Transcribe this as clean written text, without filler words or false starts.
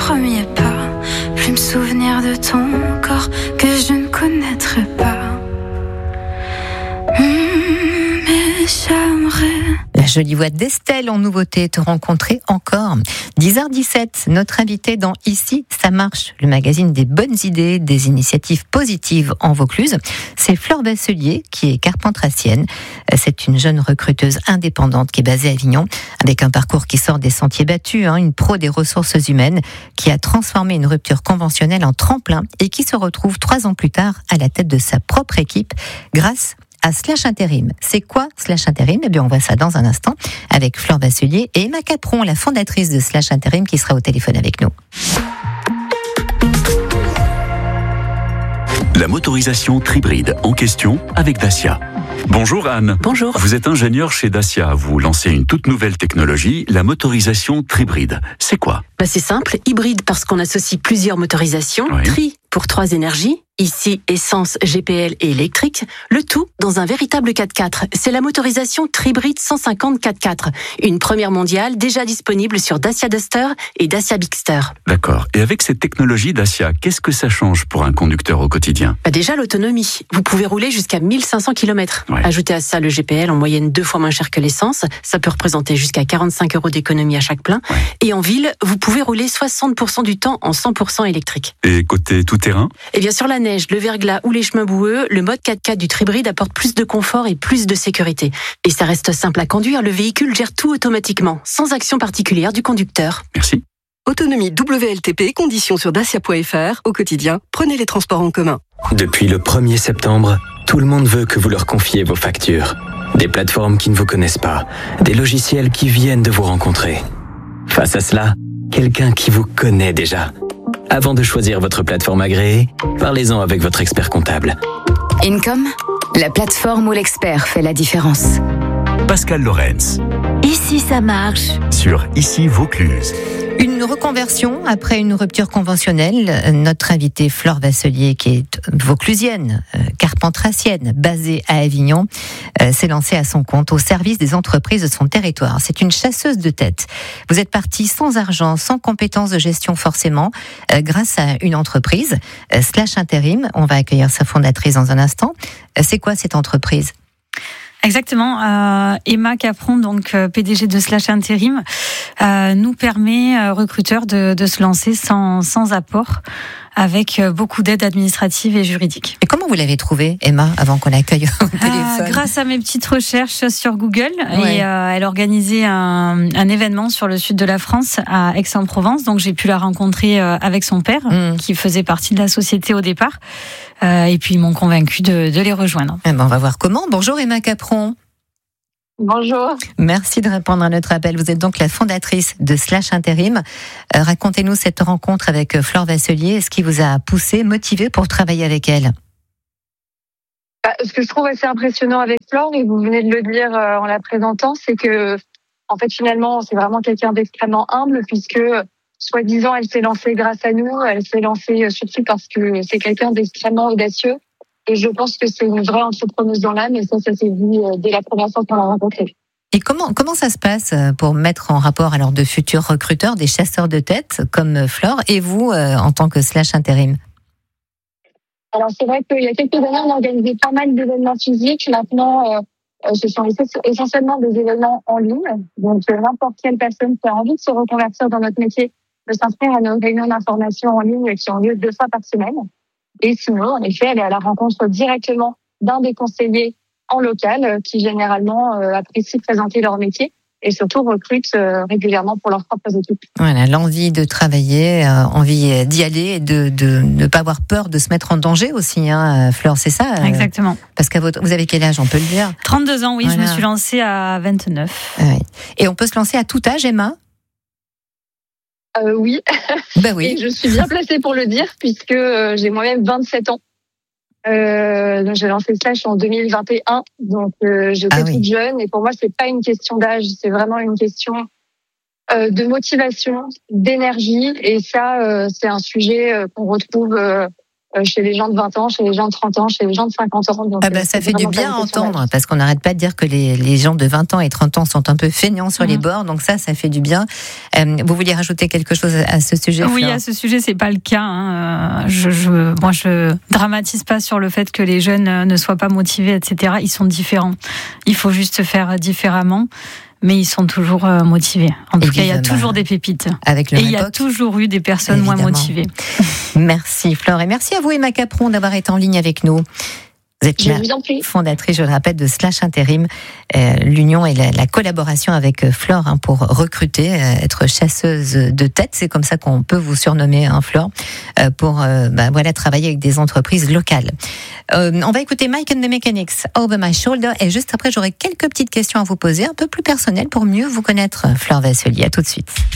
premier pas, plus me souvenir de ton corps que je ne connaîtrai pas. Mais j'aimerais. La jolie voix d'Estelle en nouveauté, te rencontrer encore. 10h17, notre invité dans Ici, ça marche, le magazine des bonnes idées, des initiatives positives en Vaucluse. C'est Flore Basselier qui est carpentracienne. C'est une jeune recruteuse indépendante qui est basée à Avignon, avec un parcours qui sort des sentiers battus, une pro des ressources humaines qui a transformé une rupture conventionnelle en tremplin et qui se retrouve 3 ans plus tard à la tête de sa propre équipe grâce à Slash Intérim. C'est quoi Slash Intérim ? Eh bien, on voit ça dans un instant avec Flore Basselier et Emma Capron, la fondatrice de Slash Intérim, qui sera au téléphone avec nous. La motorisation Tribride en question avec Dacia. Bonjour Anne. Bonjour. Vous êtes ingénieure chez Dacia. Vous lancez une toute nouvelle technologie, la motorisation Tribride. C'est quoi ? C'est simple, hybride parce qu'on associe plusieurs motorisations, Oui. Tri pour 3 énergies, ici essence, GPL et électrique, le tout dans un véritable 4x4. C'est la motorisation Tribride 150 4x4, une première mondiale déjà disponible sur Dacia Duster et Dacia Bigster. D'accord. Et avec cette technologie Dacia, qu'est-ce que ça change pour un conducteur au quotidien ? Déjà l'autonomie, vous pouvez rouler jusqu'à 1500 km. Ouais. Ajoutez à ça le GPL en moyenne 2 fois moins cher que l'essence, ça peut représenter jusqu'à 45 € d'économie à chaque plein. Ouais. Et en ville, vous pouvez rouler 60% du temps en 100% électrique. Et côté tout-terrain ? Et bien sur la neige, le verglas ou les chemins boueux, le mode 4x4 du Tribride apporte plus de confort et plus de sécurité. Et ça reste simple à conduire, le véhicule gère tout automatiquement, sans action particulière du conducteur. Merci. Autonomie WLTP, conditions sur dacia.fr. Au quotidien, prenez les transports en commun. Depuis le 1er septembre, tout le monde veut que vous leur confiez vos factures. Des plateformes qui ne vous connaissent pas, des logiciels qui viennent de vous rencontrer. Face à cela, quelqu'un qui vous connaît déjà. Avant de choisir votre plateforme agréée, parlez-en avec votre expert comptable. Income, la plateforme où l'expert fait la différence. Pascal Lorenz, Ici, ça marche. sur Ici Vaucluse. Une reconversion après une rupture conventionnelle. Notre invitée Flore Basselier, qui est vauclusienne, carpentracienne, basée à Avignon, s'est lancée à son compte au service des entreprises de son territoire. C'est une chasseuse de tête. Vous êtes partie sans argent, sans compétences de gestion forcément, grâce à une entreprise, Slash Intérim. On va accueillir sa fondatrice dans un instant. C'est quoi cette entreprise ? Exactement. Emma Capron, donc PDG de Slash Intérim, nous permet, recruteurs, de se lancer sans apport, avec beaucoup d'aide administrative et juridique. Et comment vous l'avez trouvée, Emma, avant qu'on l'accueille au téléphone ? Grâce à mes petites recherches sur Google, Ouais. et elle organisait un événement sur le sud de la France, à Aix-en-Provence, donc j'ai pu la rencontrer avec son père, qui faisait partie de la société au départ, et puis ils m'ont convaincue de les rejoindre. Eh ben, on va voir comment. Bonjour Emma Capron. Bonjour. Merci de répondre à notre appel. Vous êtes donc la fondatrice de Slash Intérim. Racontez-nous cette rencontre avec Flore Basselier. Ce qui vous a poussé, motivé pour travailler avec elle ? Ce que je trouve assez impressionnant avec Flore, et vous venez de le dire en la présentant, c'est que, en fait, finalement, c'est vraiment quelqu'un d'extrêmement humble, puisque, soi-disant, elle s'est lancée grâce à nous. Elle s'est lancée surtout parce que c'est quelqu'un d'extrêmement audacieux. Et je pense que c'est une vraie entrepreneuse dans l'âme, et ça s'est vu dès la première fois qu'on l'a rencontrée. Et comment ça se passe pour mettre en rapport alors de futurs recruteurs, des chasseurs de tête comme Flore, et vous en tant que Slash Intérim ? Alors, c'est vrai qu'il y a quelques années, on a organisé pas mal d'événements physiques. Maintenant, ce sont essentiellement des événements en ligne. Donc, n'importe quelle personne qui a envie de se reconvertir dans notre métier peut s'inscrire à nos réunions d'information en ligne qui ont lieu 2 fois par semaine. Et sinon, en effet, elle est à la rencontre directement d'un des conseillers en local qui, généralement, apprécient présenter leur métier et surtout recrutent régulièrement pour leurs propres équipes. Voilà, l'envie de travailler, envie d'y aller et de ne pas avoir peur de se mettre en danger aussi, Flore, c'est ça Exactement. Parce que vous avez quel âge, on peut le dire ? 32 ans, oui, Voilà. Je me suis lancée à 29. Oui. Et on peut se lancer à tout âge, Emma ? Oui. Ben oui. Et je suis bien placée pour le dire puisque j'ai moi-même 27 ans. Donc j'ai lancé Slash en 2021. Donc j'étais toute jeune et pour moi c'est pas une question d'âge, c'est vraiment une question de motivation, d'énergie et ça c'est un sujet qu'on retrouve chez les gens de 20 ans, chez les gens de 30 ans, chez les gens de 50 ans. Donc, ça fait du bien à entendre, parce qu'on n'arrête pas de dire que les gens de 20 ans et 30 ans sont un peu feignants sur les bords, donc ça fait du bien. Vous vouliez rajouter quelque chose à ce sujet, Oui, Flore ? à ce sujet, c'est pas le cas. Moi, je dramatise pas sur le fait que les jeunes ne soient pas motivés, etc. Ils sont différents. Il faut juste faire différemment. Mais ils sont toujours motivés. En tout cas, il y a toujours des pépites. Avec le et il y a toujours eu des personnes moins motivées. Merci Flore, et merci à vous Emma Capron d'avoir été en ligne avec nous. Vous êtes la fondatrice, je le rappelle, de Slash Intérim, l'union et la collaboration avec Flore pour recruter, être chasseuse de tête, c'est comme ça qu'on peut vous surnommer, Flore, pour travailler avec des entreprises locales. On va écouter Mike and the Mechanics, Over My Shoulder, et juste après j'aurai quelques petites questions à vous poser, un peu plus personnelles, pour mieux vous connaître, Flore Vassely. À tout de suite.